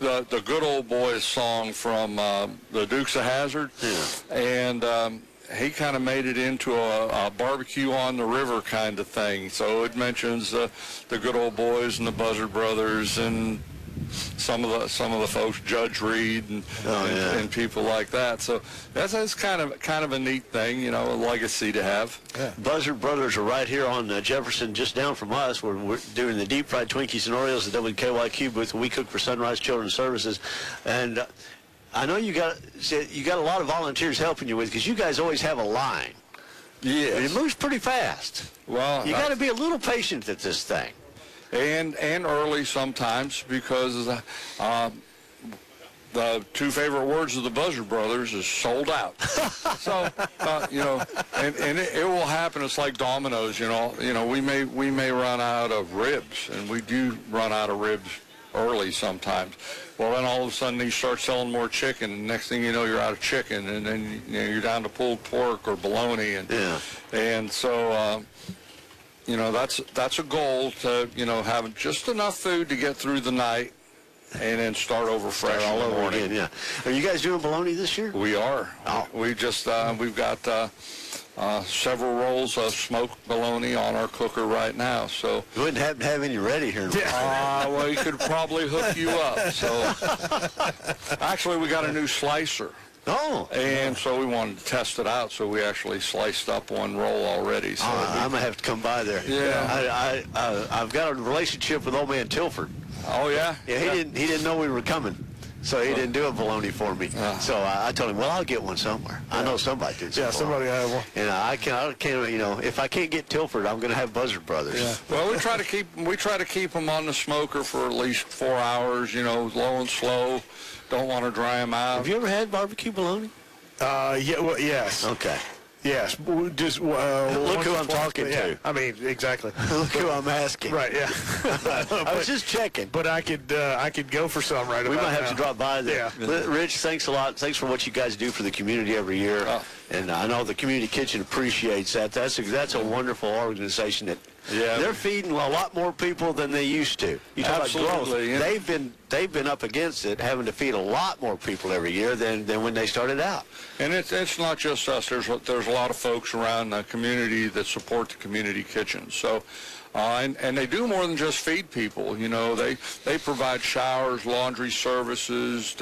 the Good Old Boys song from the Dukes of Hazzard. Yeah. And he kind of made it into a barbecue on the river kind of thing. So it mentions the Good Old Boys and the Buzzard Brothers and some of the folks, Judge Reed and people like that. So that's kind of a neat thing, you know, a legacy to have. Yeah. Buzzard Brothers are right here on Jefferson, just down from us. We're doing the deep fried Twinkies and Oreos at WKYQ booth. We cook for Sunrise Children's Services, and I know you got a lot of volunteers helping you with, because you guys always have a line. Yeah, it moves pretty fast. Well, you got to be a little patient at this thing. And early sometimes, because the two favorite words of the Buzzard Brothers is sold out. So you know, and it will happen. It's like dominoes. You know, we may run out of ribs, and we do run out of ribs early sometimes. Well, then all of a sudden you start selling more chicken, and next thing you know, you're out of chicken, and then you're down to pulled pork or bologna, and so. You know, that's a goal to, you know, have just enough food to get through the night and then start over fresh all in the morning. Again, yeah. Are you guys doing bologna this year? We are. Oh. We've got several rolls of smoked bologna on our cooker right now. So you wouldn't happen to have any ready here. Well, you could probably hook you up. So actually, we got a new slicer. Oh. And so we wanted to test it out, so we actually sliced up one roll already. So I'm going to have to come by there. Yeah. I've got a relationship with old man Tilford. Oh, yeah? Yeah, he didn't know we were coming, so he didn't do a bologna for me. So I told him, well, I'll get one somewhere. I know somebody did. Yeah, somebody had one. And I can't, you know, if I can't get Tilford, I'm going to have Buzzard Brothers. Yeah. Well, we try to keep them on the smoker for at least 4 hours, you know, low and slow. Don't want to dry them out. Have you ever had barbecue bologna? Yeah, well, yes. Okay. Yes, just look who I'm talking to. Yeah, I mean, exactly. Look who I'm asking. Right, yeah. I was just checking. But I could go for some right we about might have now. to drop by there. Yeah. Rich, thanks a lot. Thanks for what you guys do for the community every year. And I know the Community Kitchen appreciates that. That's a wonderful organization that they're feeding a lot more people than they used to. You talk about growth. Yeah. They've been up against it, having to feed a lot more people every year than when they started out. And it's not just us. There's a lot of folks around the community that support the Community Kitchen. So, and they do more than just feed people. You know, they provide showers, laundry services.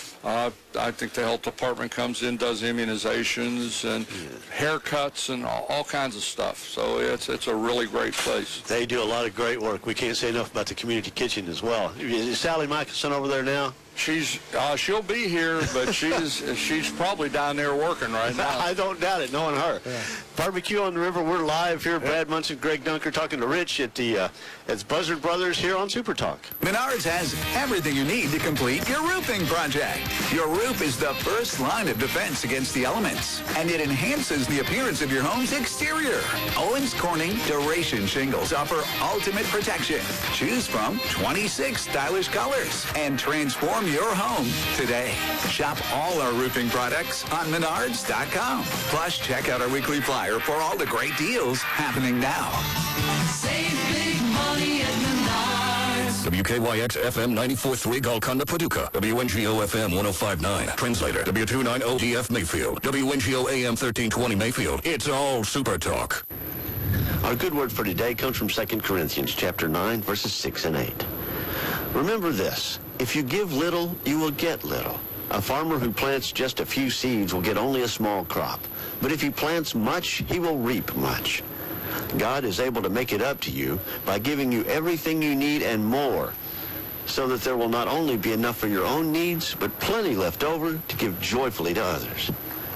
I think the health department comes in, does immunizations and haircuts and all kinds of stuff. So it's a really great place. They do a lot of great work. We can't say enough about the Community Kitchen as well. Is Sally Michelson over there now? She'll be here, but she's probably down there working right now. I don't doubt it, knowing her. Yeah. Barbecue on the River. We're live here. Brad Munson, Greg Dunker, talking to Rich at it's Buzzard Brothers here on Super Talk. Menards has everything you need to complete your roofing project. Your roof is the first line of defense against the elements, and it enhances the appearance of your home's exterior. Owens Corning Duration Shingles offer ultimate protection. Choose from 26 stylish colors and transform your home today. Shop all our roofing products on Menards.com. Plus, check out our weekly flyer for all the great deals happening now. Save big money at Menards. WKYX FM 94.3 Golconda, Paducah. WNGO FM 105.9. Translator W290DF Mayfield. WNGO AM 1320 Mayfield. It's all Super Talk. Our good word for today comes from 2 Corinthians chapter 9, verses 6 and 8. Remember this, if you give little, you will get little. A farmer who plants just a few seeds will get only a small crop. But if he plants much, he will reap much. God is able to make it up to you by giving you everything you need and more, so that there will not only be enough for your own needs, but plenty left over to give joyfully to others.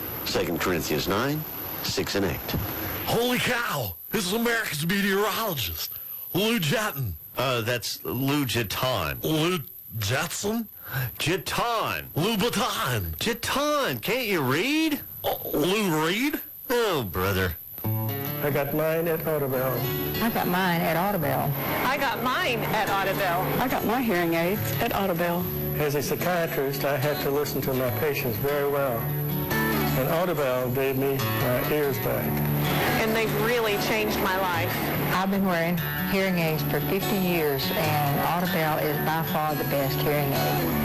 2 Corinthians 9, 6 and 8. Holy cow! This is America's meteorologist, Lou Jetton. That's Lou Jetton. Lou Jetson? Jetton. Lou Baton. Jetton. Can't you read? Lou Reed? Oh, brother. I got mine at Audubell. I got mine at Audubell. I got mine at Audubell. I got my hearing aids at Audubell. As a psychiatrist, I had to listen to my patients very well. And Audubell gave me my ears back. And they've really changed my life. I've been wearing hearing aids for 50 years, and Audubell is by far the best hearing aid.